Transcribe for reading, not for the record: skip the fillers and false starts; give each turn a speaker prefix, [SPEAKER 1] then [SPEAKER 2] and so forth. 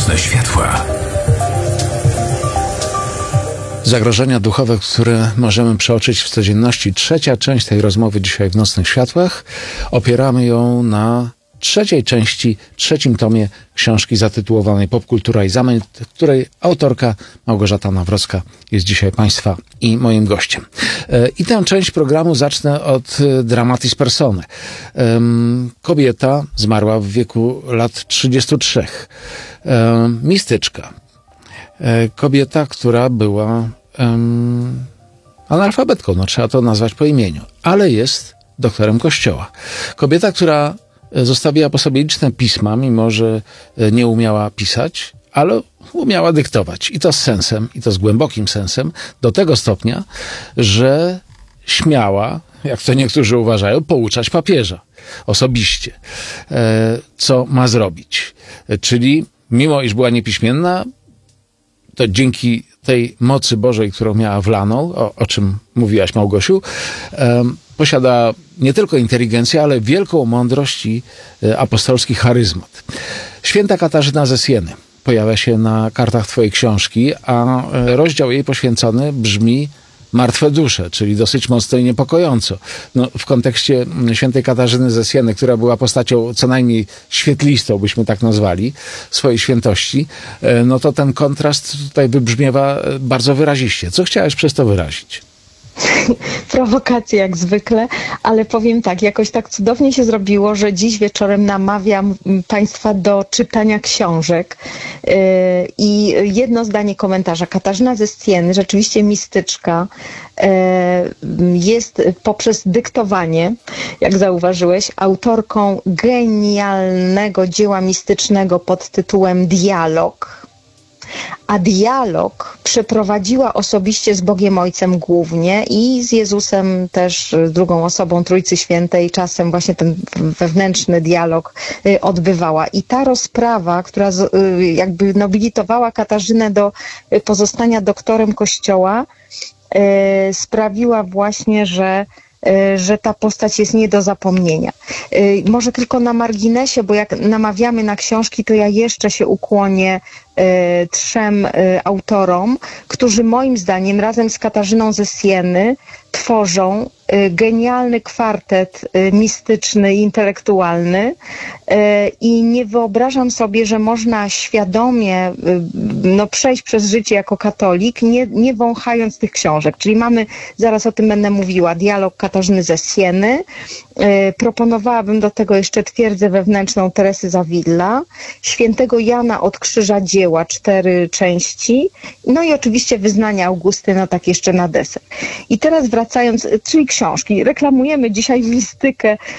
[SPEAKER 1] Nocne światła.
[SPEAKER 2] Zagrożenia duchowe, które możemy przeoczyć w codzienności. Trzecia część tej rozmowy dzisiaj w Nocnych Światłach. Opieramy ją na trzeciej części, trzecim tomie książki zatytułowanej Popkultura i zamęt, której autorka Małgorzata Nawrocka jest dzisiaj Państwa i moim gościem. I tę część programu zacznę od dramatis personae. Kobieta zmarła w wieku lat 33. Mistyczka. Kobieta, która była analfabetką, no trzeba to nazwać po imieniu, ale jest doktorem Kościoła. Kobieta, która zostawiła po sobie liczne pisma, mimo że nie umiała pisać, ale umiała dyktować. I to z sensem, i to z głębokim sensem, do tego stopnia, że śmiała, jak to niektórzy uważają, pouczać papieża osobiście, co ma zrobić. Czyli mimo iż była niepiśmienna, to dzięki tej mocy Bożej, którą miała wlaną, o czym mówiłaś, Małgosiu, posiada nie tylko inteligencję, ale wielką mądrość i apostolski charyzmat. Święta Katarzyna ze Sieny pojawia się na kartach twojej książki, a rozdział jej poświęcony brzmi Martwe dusze, czyli dosyć mocno i niepokojąco. No, w kontekście świętej Katarzyny ze Sieny, która była postacią co najmniej świetlistą, byśmy tak nazwali, swojej świętości, no to ten kontrast tutaj wybrzmiewa bardzo wyraziście. Co chciałeś przez to wyrazić?
[SPEAKER 3] Prowokacje jak zwykle, ale powiem tak, jakoś tak cudownie się zrobiło, że dziś wieczorem namawiam Państwa do czytania książek i jedno zdanie komentarza. Katarzyna ze Sieny, rzeczywiście mistyczka, jest poprzez dyktowanie, jak zauważyłeś, autorką genialnego dzieła mistycznego pod tytułem Dialog. A dialog przeprowadziła osobiście z Bogiem Ojcem głównie i z Jezusem też, z drugą osobą Trójcy Świętej, czasem właśnie ten wewnętrzny dialog odbywała. I ta rozprawa, która jakby nobilitowała Katarzynę do pozostania doktorem Kościoła, sprawiła właśnie, że ta postać jest nie do zapomnienia. Może tylko na marginesie, bo jak namawiamy na książki, to ja jeszcze się ukłonię trzem autorom, którzy moim zdaniem razem z Katarzyną ze Sieny tworzą genialny kwartet mistyczny i intelektualny i nie wyobrażam sobie, że można świadomie przejść przez życie jako katolik, nie wąchając tych książek. Czyli mamy, zaraz o tym będę mówiła, Dialog Katarzyny ze Sieny. Proponowałabym do tego jeszcze Twierdzę wewnętrzną Teresy z Avila, Świętego Jana od Krzyża Dzieła, 4 części, no i oczywiście Wyznania Augustyna, tak jeszcze na deser. I teraz wracając, czyli książki. Reklamujemy dzisiaj mistykę